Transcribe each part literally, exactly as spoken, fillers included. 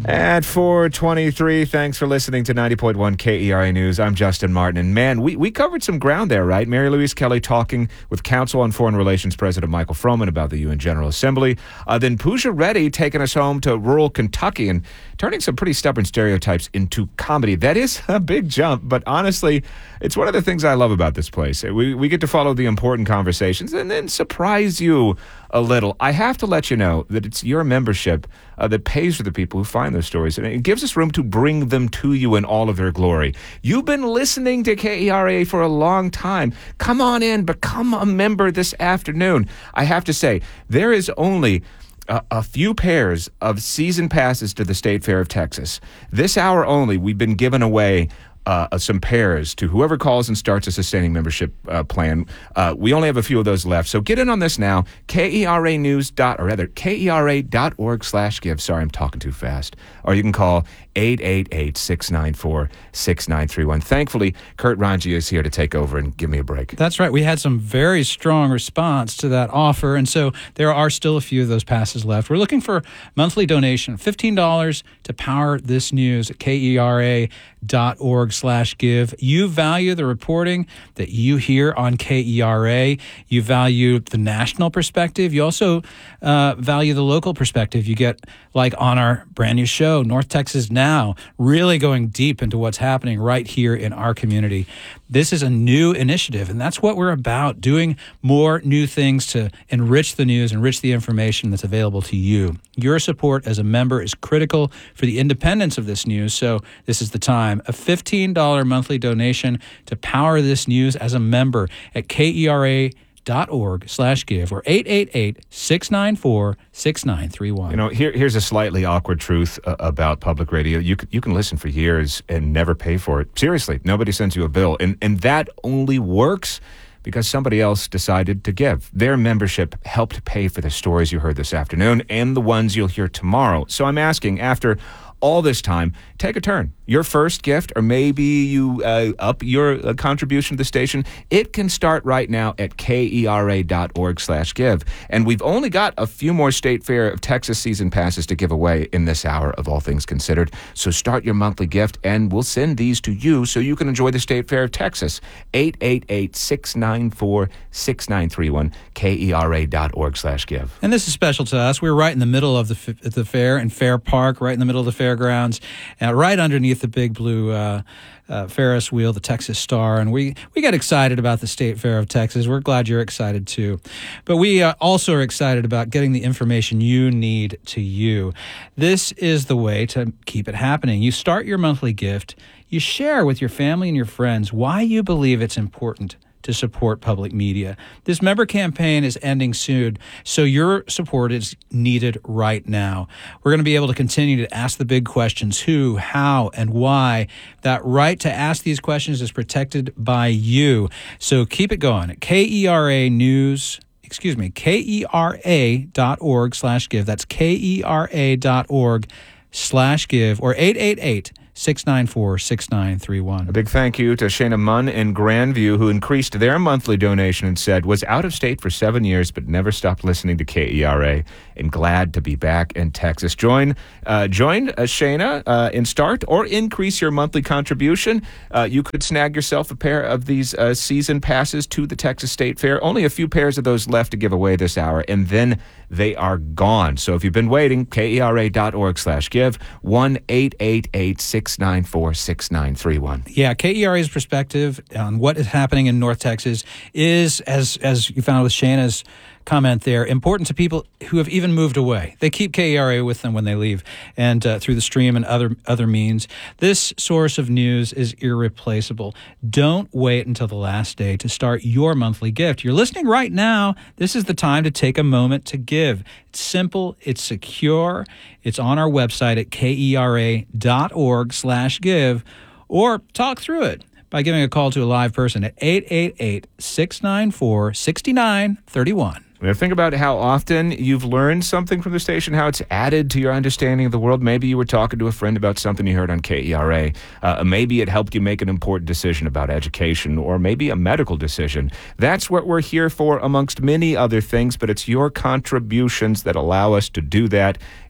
At four twenty-three, thanks for listening to ninety point one K E R A News. I'm Justin Martin. And man, we, we covered some ground there, right? Mary Louise Kelly talking with Council on Foreign Relations President Michael Froman about the U N General Assembly. Uh, then Pooja Reddy taking us home to rural Kentucky and turning some pretty stubborn stereotypes into comedy. That is a big jump, but honestly, it's one of the things I love about this place. We, we get to follow the important conversations and then surprise you a little. I have to let you know that it's your membership uh, that pays for the people who find those stories, and it gives us room to bring them to you in all of their glory. You've been listening to K E R A for a long time. Come on in, become a member this afternoon. I have to say, there is only a, a few pairs of season passes to the State Fair of Texas. This hour only, we've been giving away Uh, some pairs to whoever calls and starts a sustaining membership uh, plan. Uh, we only have a few of those left, so get in on this now. K E R A news dot, or rather, K E R A dot org slash give. Sorry, I'm talking too fast. Or you can call eight eight eight, six nine four, six nine three one. Thankfully, Kurt Ranji is here to take over and give me a break. That's right. We had some very strong response to that offer, and so there are still a few of those passes left. We're looking for monthly donation, fifteen dollars to power this news at K E R A dot org slash give. You value the reporting that you hear on K E R A. You value the national perspective. You also uh, value the local perspective. You get, like on our brand new show, North Texas Now, really going deep into what's happening right here in our community. This is a new initiative, and that's what we're about, doing more new things to enrich the news, enrich the information that's available to you. Your support as a member is critical for the independence of this news, so this is the time. A fifteen dollars monthly donation to power this news as a member at K E R A dot org slash give or eight eight eight, six nine four, six nine three one. You know, here, here's a slightly awkward truth uh, about public radio. You can, you can listen for years and never pay for it. Seriously, nobody sends you a bill. And, and that only works because somebody else decided to give. Their membership helped pay for the stories you heard this afternoon and the ones you'll hear tomorrow. So I'm asking, after all this time, take a turn. Your first gift, or maybe you uh, up your uh, contribution to the station, it can start right now at K E R A dot org slash give. And we've only got a few more State Fair of Texas season passes to give away in this hour of All Things Considered. So start your monthly gift, and we'll send these to you so you can enjoy the State Fair of Texas. eight eight eight, six nine four, six nine three one, K E R A dot org slash give. And this is special to us. We're right in the middle of the f- the fair in Fair Park, right in the middle of the fairgrounds, uh, right underneath the big blue uh, uh, Ferris wheel, the Texas Star. And we, we get excited about the State Fair of Texas. We're glad you're excited too. But we uh, also are excited about getting the information you need to you. This is the way to keep it happening. You start your monthly gift. You share with your family and your friends why you believe it's important to support public media. This member campaign is ending soon, so your support is needed right now. We're going to be able to continue to ask the big questions: who, how, and why. That right to ask these questions is protected by you. So keep it going at K E R A News. Excuse me, K E R A dot org slash give. That's K E R A dot org slash give or eight eight eight, six nine four, six nine three one. A big thank you to Shayna Munn in Grandview, who increased their monthly donation and said, was out of state for seven years but never stopped listening to K E R A and glad to be back in Texas. Join uh, join uh, Shayna uh, in Start or increase your monthly contribution. Uh, you could snag yourself a pair of these uh, season passes to the Texas State Fair. Only a few pairs of those left to give away this hour, and then they are gone. So if you've been waiting, K E R A dot org slash give, one eight eight eight, six nine four, six nine three one. Yeah, K E R A's perspective on what is happening in North Texas is, as as you found with Shayna's comment there, important to people who have even moved away. They keep K E R A with them when they leave, and uh, through the stream and other other means. This source of news is irreplaceable. Don't wait until the last day to start your monthly gift. You're listening right now. This is the time to take a moment to give. It's simple. It's secure. It's on our website at K E R A dot org slash give, or talk through it by giving a call to a live person at eight eight eight, six nine four, six nine three one. Now, think about how often you've learned something from the station, how it's added to your understanding of the world. Maybe you were talking to a friend about something you heard on K E R A. Uh, maybe it helped you make an important decision about education, or maybe a medical decision. That's what we're here for, amongst many other things, but it's your contributions that allow us to do that.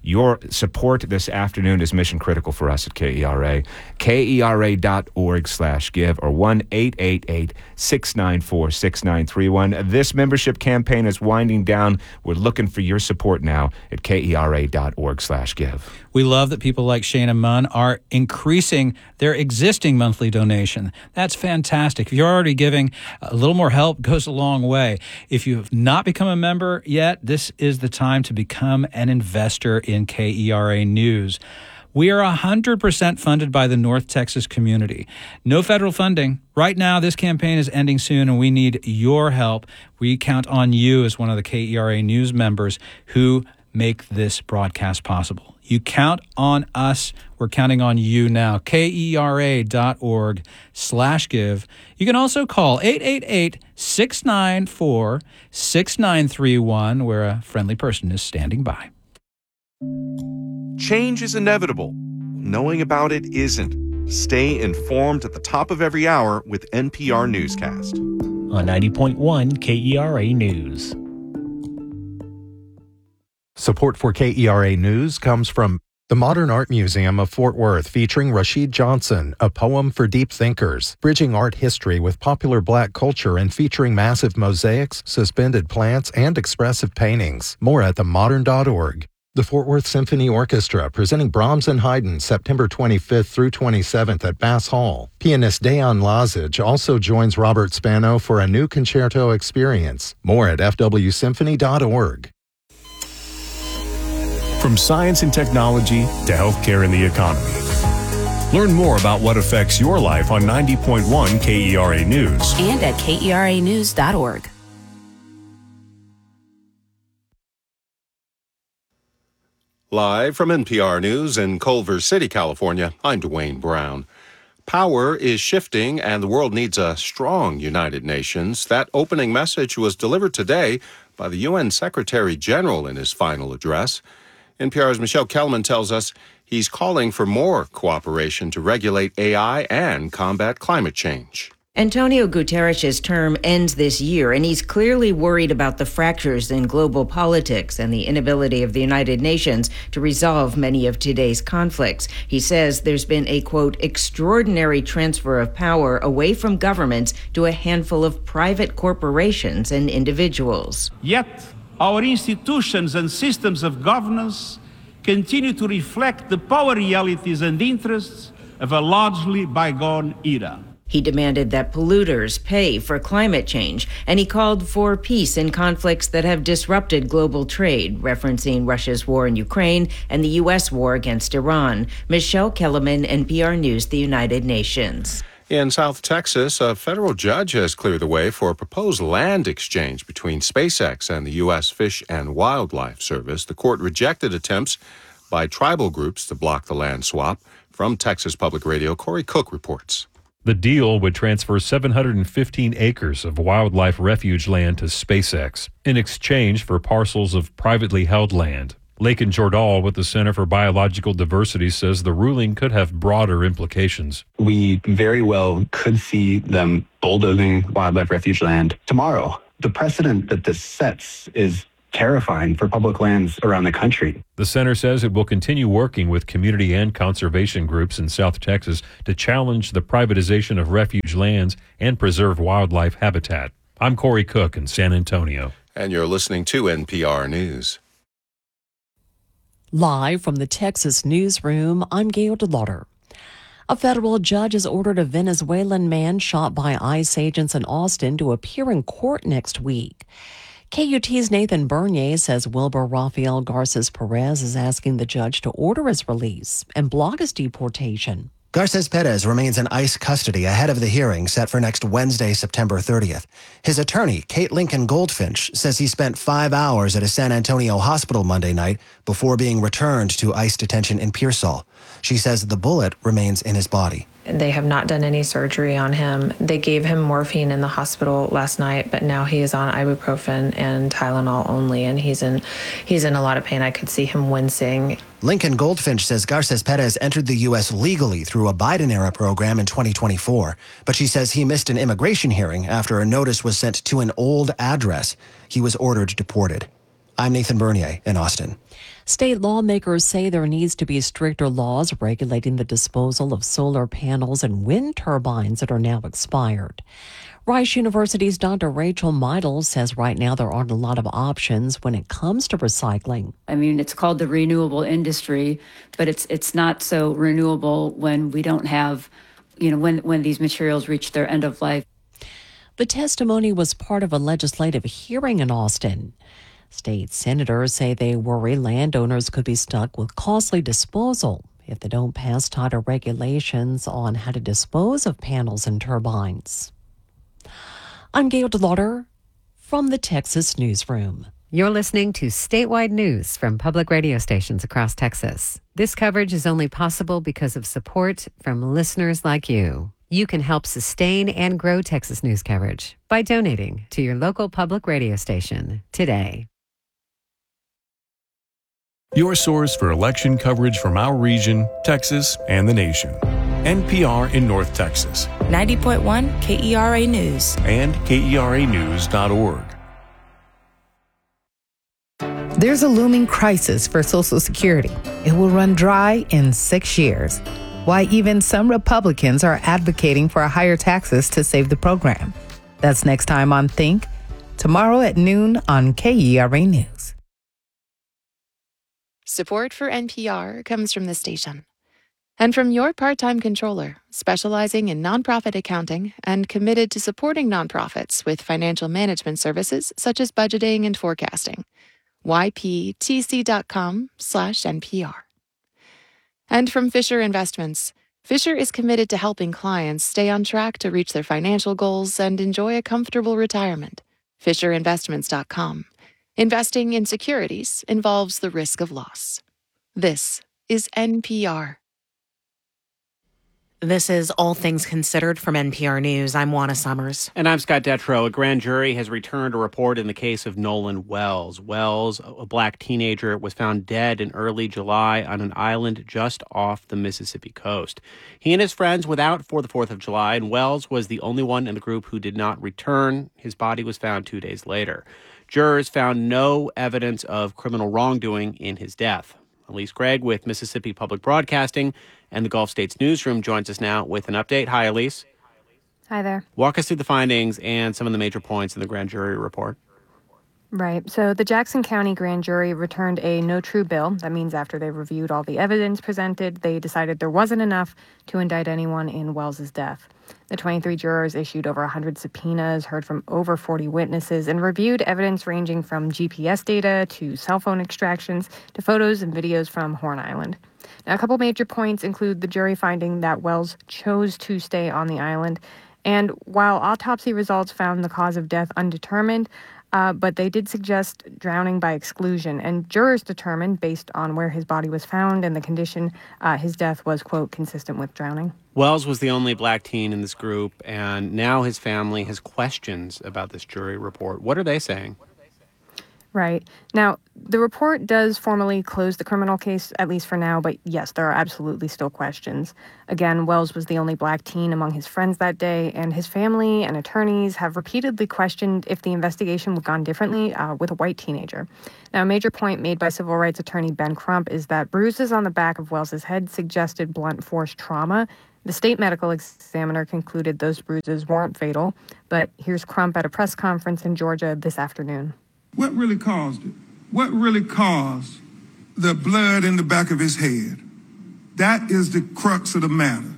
Your support this afternoon is mission critical for us at K E R A. K E R A dot org slash give or one eight eight eight, six nine four, six nine three one. This membership campaign is winding down. We're looking for your support now at K E R A dot org slash give. We love that people like Shana Munn are increasing their existing monthly donation. That's fantastic. If you're already giving, a little more help goes a long way. If you have not become a member yet, this is the time to become an investor in K E R A News. We are one hundred percent funded by the North Texas community. No federal funding. Right now, this campaign is ending soon, and we need your help. We count on you as one of the K E R A News members who make this broadcast possible. You count on us. We're counting on you now. K E R A dot org slash give. You can also call eight eight eight, six nine four, six nine three one, where a friendly person is standing by. Change is inevitable. Knowing about it isn't. Stay informed at the top of every hour with N P R Newscast. On ninety point one K E R A News. Support for K E R A News comes from the Modern Art Museum of Fort Worth, featuring Rashid Johnson, A Poem for Deep Thinkers, bridging art history with popular black culture and featuring massive mosaics, suspended plants, and expressive paintings. More at the modern dot org. The Fort Worth Symphony Orchestra, presenting Brahms and Haydn September twenty-fifth through twenty-seventh at Bass Hall. Pianist Dejan Lazic also joins Robert Spano for a new concerto experience. More at f w symphony dot org. From science and technology to healthcare and the economy. Learn more about what affects your life on ninety point one K E R A News and at K E R A news dot org. Live from N P R News in Culver City, California, I'm Dwayne Brown. Power is shifting and the world needs a strong United Nations. That opening message was delivered today by the U N Secretary General in his final address. N P R's Michelle Kellerman tells us he's calling for more cooperation to regulate A I and combat climate change. Antonio Guterres' term ends this year, and he's clearly worried about the fractures in global politics and the inability of the United Nations to resolve many of today's conflicts. He says there's been a, quote, extraordinary transfer of power away from governments to a handful of private corporations and individuals. Yet, our institutions and systems of governance continue to reflect the power realities and interests of a largely bygone era. He demanded that polluters pay for climate change, and he called for peace in conflicts that have disrupted global trade, referencing Russia's war in Ukraine and the U S war against Iran. Michelle Kellerman, N P R News, the United Nations. In South Texas, a federal judge has cleared the way for a proposed land exchange between SpaceX and the U S Fish and Wildlife Service. The court rejected attempts by tribal groups to block the land swap. From Texas Public Radio, Corey Cook reports. The deal would transfer seven hundred fifteen acres of wildlife refuge land to SpaceX in exchange for parcels of privately held land. Lakin Jordahl with the Center for Biological Diversity says the ruling could have broader implications. We very well could see them bulldozing wildlife refuge land tomorrow. The precedent that this sets is terrifying for public lands around the country. The center says it will continue working with community and conservation groups in South Texas to challenge the privatization of refuge lands and preserve wildlife habitat. I'm Corey Cook in San Antonio. And you're listening to N P R News. Live from the Texas newsroom, I'm Gail DeLauder. A federal judge has ordered a Venezuelan man shot by ICE agents in Austin to appear in court next week. K U T's Nathan Bernier says Wilbur Rafael Garces Perez is asking the judge to order his release and block his deportation. Garces Perez remains in ICE custody ahead of the hearing set for next Wednesday, September thirtieth. His attorney, Kate Lincoln Goldfinch, says he spent five hours at a San Antonio hospital Monday night before being returned to ICE detention in Pearsall. She says the bullet remains in his body. They have not done any surgery on him. They gave him morphine in the hospital last night, but now he is on ibuprofen and Tylenol only, and he's in he's in a lot of pain. I could see him wincing. Lincoln Goldfinch says Garces Perez entered the U S legally through a Biden-era program in twenty twenty-four, but she says he missed an immigration hearing after a notice was sent to an old address. He was ordered deported. I'm Nathan Bernier in Austin. State lawmakers say there needs to be stricter laws regulating the disposal of solar panels and wind turbines that are now expired. Rice University's Doctor Rachel Meidel says right now there aren't a lot of options when it comes to recycling. I mean, it's called the renewable industry, but it's it's not so renewable when we don't have, you know, when, when these materials reach their end of life. The testimony was part of a legislative hearing in Austin. State senators say they worry landowners could be stuck with costly disposal if they don't pass tighter regulations on how to dispose of panels and turbines. I'm Gail DeLauder from the Texas Newsroom. You're listening to statewide news from public radio stations across Texas. This coverage is only possible because of support from listeners like you. You can help sustain and grow Texas news coverage by donating to your local public radio station today. Your source for election coverage from our region, Texas, and the nation. N P R in North Texas. ninety point one K E R A News. And K E R A news dot org. There's a looming crisis for Social Security. It will run dry in six years. Why even some Republicans are advocating for higher taxes to save the program. That's next time on Think, tomorrow at noon on K E R A News. Support for N P R comes from the station and from your part-time controller, specializing in nonprofit accounting and committed to supporting nonprofits with financial management services such as budgeting and forecasting. Y P T C dot com slash N P R. And from Fisher Investments. Fisher is committed to helping clients stay on track to reach their financial goals and enjoy a comfortable retirement. Fisher Investments dot com. Investing in securities involves the risk of loss. This is N P R. This is All Things Considered from N P R News. I'm Juana Summers. And I'm Scott Detrow. A grand jury has returned a report in the case of Nolan Wells. Wells, a black teenager, was found dead in early July on an island just off the Mississippi coast. He and his friends were out for the fourth of July, and Wells was the only one in the group who did not return. His body was found two days later. Jurors found no evidence of criminal wrongdoing in his death. Elise Gregg with Mississippi Public Broadcasting and the Gulf States Newsroom joins us now with an update. Hi, Elise. Hi there. Walk us through the findings and some of the major points in the grand jury report. Right. So the Jackson County grand jury returned a no true bill. That means after they reviewed all the evidence presented, they decided there wasn't enough to indict anyone in Wells's death. The twenty-three jurors issued over one hundred subpoenas, heard from over forty witnesses, and reviewed evidence ranging from G P S data to cell phone extractions to photos and videos from Horn Island. Now, a couple major points include the jury finding that Wells chose to stay on the island. And while autopsy results found the cause of death undetermined, uh, but they did suggest drowning by exclusion. And jurors determined, based on where his body was found and the condition, uh, his death was, quote, consistent with drowning. Wells was the only black teen in this group, and now his family has questions about this jury report. What are they saying? Right. Now, the report does formally close the criminal case, at least for now, but yes, there are absolutely still questions. Again, Wells was the only black teen among his friends that day, and his family and attorneys have repeatedly questioned if the investigation would have gone differently uh, with a white teenager. Now, a major point made by civil rights attorney Ben Crump is that bruises on the back of Wells's head suggested blunt force trauma. The state medical examiner concluded those bruises weren't fatal, but here's Crump at a press conference in Georgia this afternoon. What really caused it? What really caused the blood in the back of his head? That is the crux of the matter.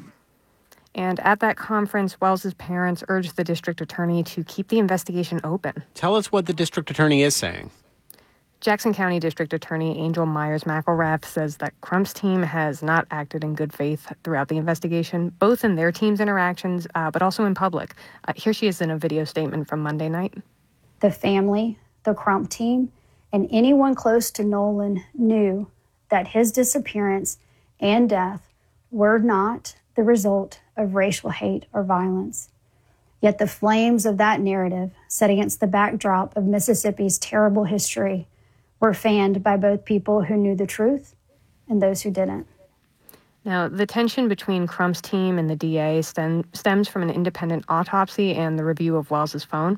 And at that conference, Wells's parents urged the district attorney to keep the investigation open. Tell us what the district attorney is saying. Jackson County District Attorney Angel Myers-McElrath says that Crump's team has not acted in good faith throughout the investigation, both in their team's interactions, uh, but also in public. Uh, here she is in a video statement from Monday night. The family, the Crump team, and anyone close to Nolan knew that his disappearance and death were not the result of racial hate or violence. Yet the flames of that narrative, set against the backdrop of Mississippi's terrible history, were fanned by both people who knew the truth and those who didn't. Now, the tension between Crump's team and the D A stem, stems from an independent autopsy and the review of Wells's phone.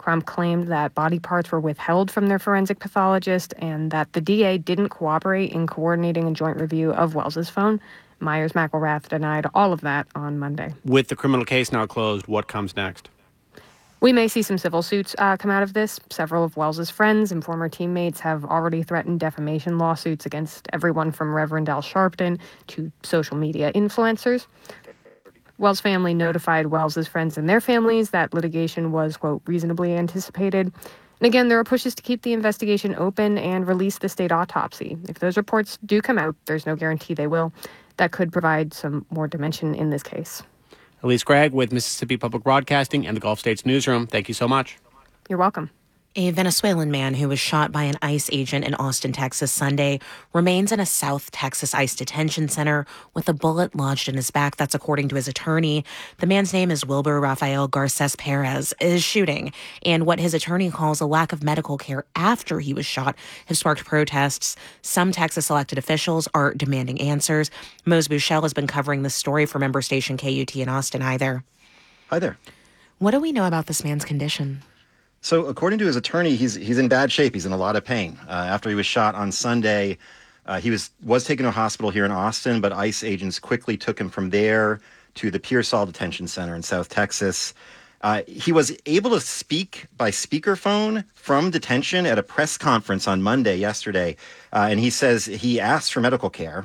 Crump claimed that body parts were withheld from their forensic pathologist and that the D A didn't cooperate in coordinating a joint review of Wells's phone. Myers McElrath denied all of that on Monday. With the criminal case now closed, what comes next? We may see some civil suits uh, come out of this. Several of Wells's friends and former teammates have already threatened defamation lawsuits against everyone from Reverend Al Sharpton to social media influencers. Wells' family notified Wells's friends and their families that litigation was, quote, reasonably anticipated. And again, there are pushes to keep the investigation open and release the state autopsy. If those reports do come out, there's no guarantee they will. That could provide some more dimension in this case. Elise Gregg with Mississippi Public Broadcasting and the Gulf States Newsroom. Thank you so much. You're welcome. A Venezuelan man who was shot by an ICE agent in Austin, Texas Sunday remains in a South Texas ICE detention center with a bullet lodged in his back. That's according to his attorney. The man's name is Wilber Rafael Garces Perez. His shooting and what his attorney calls a lack of medical care after he was shot have sparked protests. Some Texas elected officials are demanding answers. Mose Buchel has been covering this story for member station K U T in Austin. Hi there. Hi there. What do we know about this man's condition? So according to his attorney, he's he's in bad shape. He's in a lot of pain. Uh, after he was shot on Sunday, uh, he was was taken to a hospital here in Austin, but ICE agents quickly took him from there to the Pearsall Detention Center in South Texas. Uh, he was able to speak by speakerphone from detention at a press conference on Monday, yesterday, uh, and he says he asked for medical care.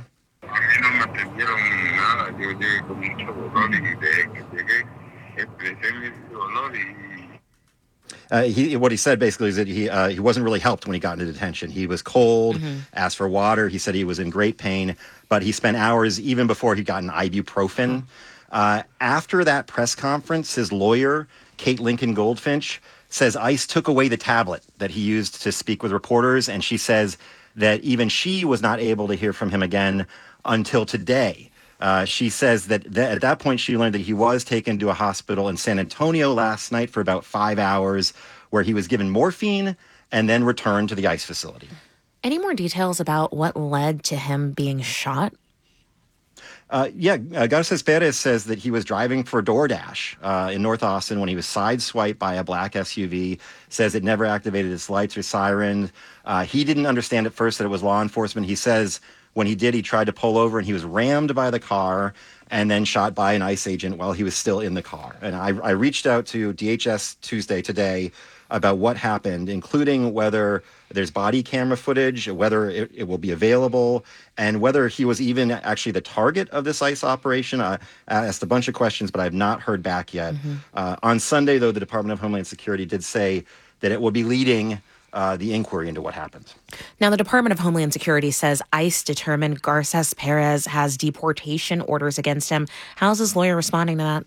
Uh, he, what he said basically is that he uh, he wasn't really helped when he got into detention. He was cold, mm-hmm. asked for water. He said he was in great pain, but he spent hours even before he got an ibuprofen. Mm-hmm. Uh, after that press conference, his lawyer, Kate Lincoln Goldfinch, says ICE took away the tablet that he used to speak with reporters, and she says that even she was not able to hear from him again until today. Uh, she says that th- at that point, she learned that he was taken to a hospital in San Antonio last night for about five hours, where he was given morphine and then returned to the ICE facility. Any more details about what led to him being shot? Uh, yeah, uh, Garces Perez says that he was driving for DoorDash uh, in North Austin when he was sideswiped by a black S U V, says it never activated its lights or siren. Uh, he didn't understand at first that it was law enforcement. He says when he did, he tried to pull over and he was rammed by the car and then shot by an ICE agent while he was still in the car. And I, I reached out to D H S Tuesday today about what happened, including whether there's body camera footage, whether it, it will be available, and whether he was even actually the target of this ICE operation. I asked a bunch of questions, but I have not heard back yet. Mm-hmm. Uh, on Sunday, though, the Department of Homeland Security did say that it will be leading Uh, the inquiry into what happened. Now, the Department of Homeland Security says ICE determined Garces Perez has deportation orders against him. How's his lawyer responding to that?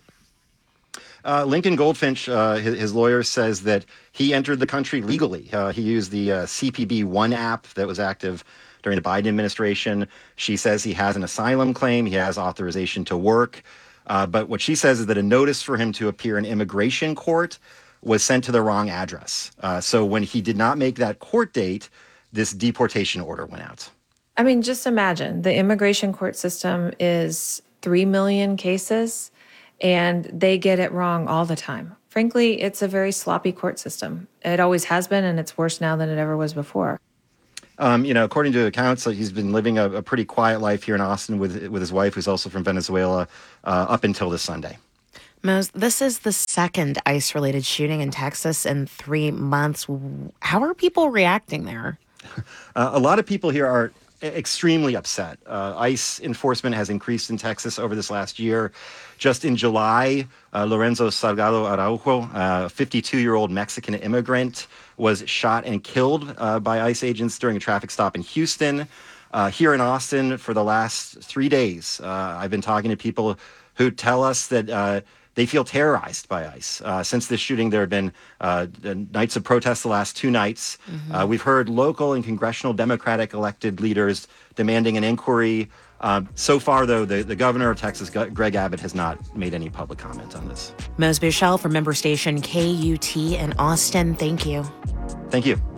Uh, Lincoln Goldfinch, uh, his, his lawyer, says that he entered the country legally. Uh, he used the uh, C P B One app that was active during the Biden administration. She says he has an asylum claim. He has authorization to work. Uh, but what she says is that a notice for him to appear in immigration court was sent to the wrong address. Uh, so when he did not make that court date, this deportation order went out. I mean, just imagine the immigration court system is three million cases and they get it wrong all the time. Frankly, it's a very sloppy court system. It always has been, and it's worse now than it ever was before. Um, you know, according to accounts, he's been living a, a pretty quiet life here in Austin with, with his wife, who's also from Venezuela, uh, up until this Sunday. Mose, this is the second ICE-related shooting in Texas in three months. How are people reacting there? Uh, a lot of people here are extremely upset. Uh, ICE enforcement has increased in Texas over this last year. Just in July, uh, Lorenzo Salgado Araujo, a fifty-two-year-old Mexican immigrant, was shot and killed uh, by ICE agents during a traffic stop in Houston. Uh, here in Austin, for the last three days, uh, I've been talking to people who tell us that uh, they feel terrorized by ICE. Uh, since this shooting, there have been uh, nights of protest the last two nights. Mm-hmm. Uh, we've heard local and congressional Democratic elected leaders demanding an inquiry. Uh, so far, though, the, the governor of Texas, Greg Abbott, has not made any public comment on this. Mose Buchel from member station K U T in Austin. Thank you. Thank you.